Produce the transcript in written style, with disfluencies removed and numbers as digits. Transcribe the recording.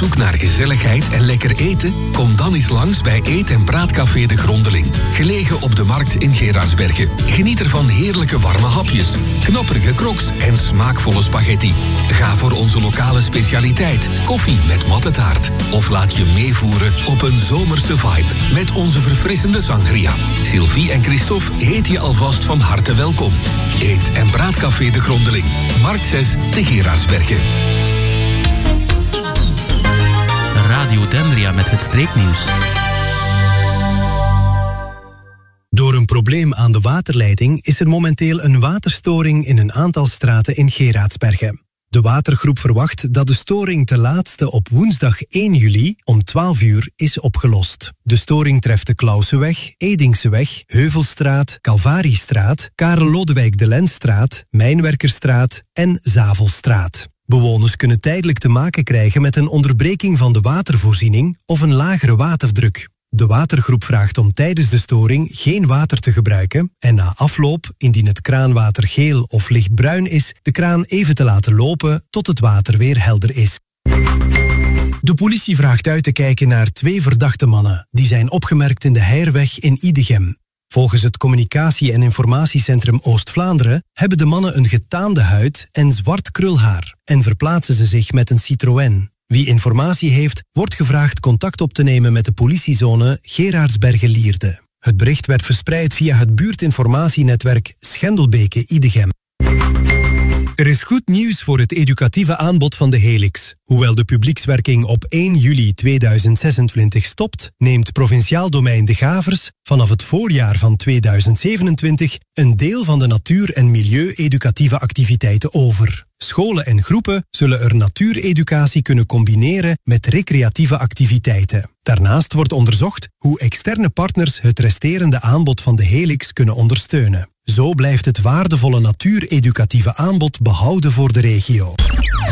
zoek naar gezelligheid en lekker eten? Kom dan eens langs bij Eet- en Praatcafé De Grondeling. Gelegen op de markt in Geraardsbergen. Geniet er van heerlijke warme hapjes, knapperige crocs en smaakvolle spaghetti. Ga voor onze lokale specialiteit, koffie met mattetaart. Of laat je meevoeren op een zomerse vibe met onze verfrissende sangria. Sylvie en Christophe heet je alvast van harte welkom. Eet- en Praatcafé De Grondeling. Markt 6 te Geraardsbergen. Radio Dendria met het streeknieuws. Door een probleem aan de waterleiding is er momenteel een waterstoring in een aantal straten in Geraardsbergen. De watergroep verwacht dat de storing ten laatste op woensdag 1 juli om 12 uur is opgelost. De storing treft de Clauseweg, Edingseweg, Heuvelstraat, Calvariestraat, Karel Lodewijk de Lensstraat, Mijnwerkerstraat en Zavelstraat. Bewoners kunnen tijdelijk te maken krijgen met een onderbreking van de watervoorziening of een lagere waterdruk. De watergroep vraagt om tijdens de storing geen water te gebruiken en na afloop, indien het kraanwater geel of lichtbruin is, de kraan even te laten lopen tot het water weer helder is. De politie vraagt uit te kijken naar 2 verdachte mannen die zijn opgemerkt in de Heirweg in Idegem. Volgens het Communicatie- en Informatiecentrum Oost-Vlaanderen hebben de mannen een getaande huid en zwart krulhaar en verplaatsen ze zich met een Citroën. Wie informatie heeft, wordt gevraagd contact op te nemen met de politiezone Geraardsbergen-Lierde. Het bericht werd verspreid via het buurtinformatienetwerk Schendelbeke-Idegem. Er is goed nieuws voor het educatieve aanbod van de Helix. Hoewel de publiekswerking op 1 juli 2026 stopt, neemt Provinciaal Domein De Gavers vanaf het voorjaar van 2027 een deel van de natuur- en milieu-educatieve activiteiten over. Scholen en groepen zullen er natuureducatie kunnen combineren met recreatieve activiteiten. Daarnaast wordt onderzocht hoe externe partners het resterende aanbod van de Helix kunnen ondersteunen. Zo blijft het waardevolle natuureducatieve aanbod behouden voor de regio.